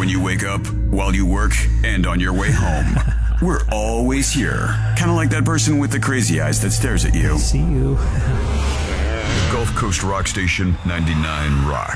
When you wake up, while you work, and on your way home. We're always here. Kind of like that person with the crazy eyes that stares at you. See you. Gulf Coast Rock Station 99 Rock.